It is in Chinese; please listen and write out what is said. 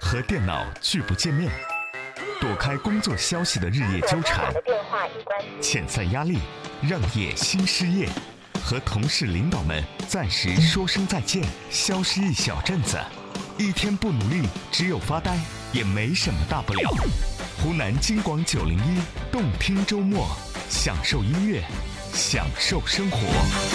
和电脑拒不见面，躲开工作消息的日夜纠缠，遣散压力，让野心失业，和同事领导们暂时说声再见，消失一小阵子，一天不努力，只有发呆，也没什么大不了。湖南金广901动听周末，享受音乐，享受生活。